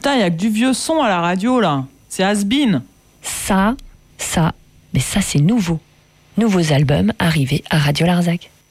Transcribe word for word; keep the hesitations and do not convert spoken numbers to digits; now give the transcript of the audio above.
Putain, il y a que du vieux son à la radio, là. C'est has-been. Ça, ça, mais ça c'est nouveau. Nouveaux albums arrivés à Radio Larzac.